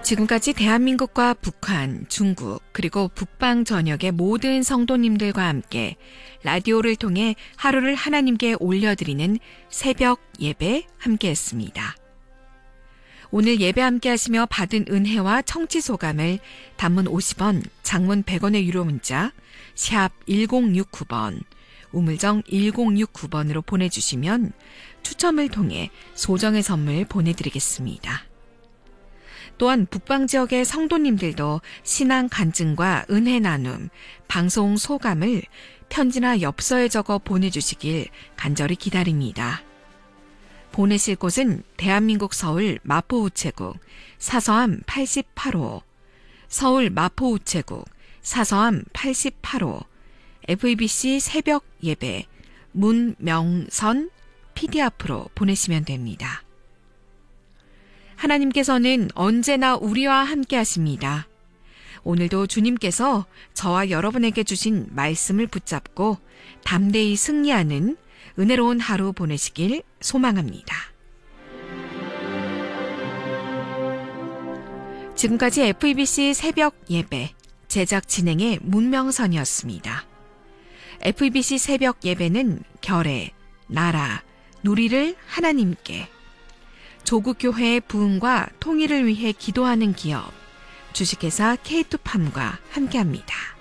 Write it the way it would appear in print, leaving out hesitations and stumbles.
지금까지 대한민국과 북한, 중국, 그리고 북방 전역의 모든 성도님들과 함께 라디오를 통해 하루를 하나님께 올려드리는 새벽 예배 함께했습니다. 오늘 예배 함께 하시며 받은 은혜와 청취 소감을 단문 50원, 장문 100원의 유료 문자 샵 1069번, 우물정 1069번으로 보내주시면 추첨을 통해 소정의 선물 보내드리겠습니다. 또한 북방 지역의 성도님들도 신앙 간증과 은혜 나눔, 방송 소감을 편지나 엽서에 적어 보내주시길 간절히 기다립니다. 보내실 곳은 대한민국 서울 마포우체국 사서함 88호, 서울 마포우체국 사서함 88호, FEBC 새벽 예배 문명선 PD 앞으로 보내시면 됩니다. 하나님께서는 언제나 우리와 함께 하십니다. 오늘도 주님께서 저와 여러분에게 주신 말씀을 붙잡고 담대히 승리하는 은혜로운 하루 보내시길 소망합니다. 지금까지 FEBC 새벽 예배 제작 진행의 문명선이었습니다. FEBC 새벽 예배는 결의, 나라, 누리를 하나님께, 조국교회의 부흥과 통일을 위해 기도하는 기업, 주식회사 K2팜과 함께합니다.